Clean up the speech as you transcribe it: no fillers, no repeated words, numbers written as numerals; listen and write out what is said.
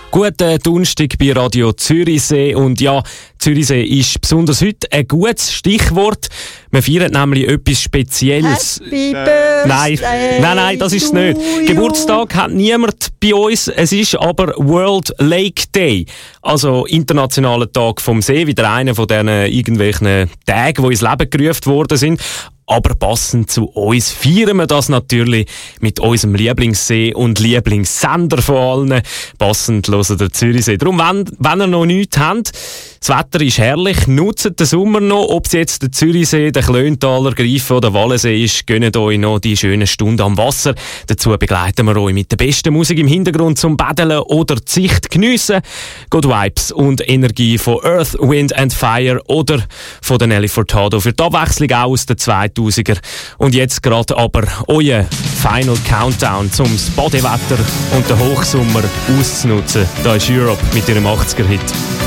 Guten Donnerstag bei Radio Zürichsee. Und ja, Zürichsee ist besonders heute ein gutes Stichwort. Wir feiern nämlich etwas Spezielles. Happy Birthday. Nein, das ist es nicht. Geburtstag hat niemand bei uns. Es ist aber World Lake Day. Also internationaler Tag vom See. Wieder einer von diesen irgendwelchen Tagen, die ins Leben gerufen worden sind. Aber passend zu uns feiern wir das natürlich mit unserem Lieblingssee und Lieblingssender von allen. Passend hören der Zürichsee. Darum, wenn ihr noch nichts habt, das Wetter ist herrlich, nutzt den Sommer noch. Ob es jetzt der Zürichsee, der Klöntaler, Greifen oder Wallensee ist, gönnt euch noch die schönen Stunden am Wasser. Dazu begleiten wir euch mit der besten Musik im Hintergrund zum Badeln oder die Sicht geniessen. Good Vibes und Energie von Earth, Wind and Fire oder von den Nelly Furtado. Für die Abwechslung auch aus den 2000er. Und jetzt gerade aber euer Final Countdown zum das Badewetter und den Hochsommer auszunutzen. Da ist Europe mit ihrem 80er-Hit.